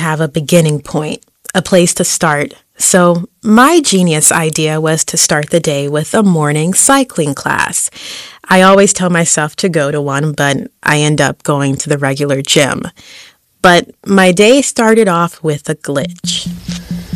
have a beginning point, a place to start. So my genius idea was to start the day with a morning cycling class. I always tell myself to go to one, but I end up going to the regular gym. But my day started off with a glitch.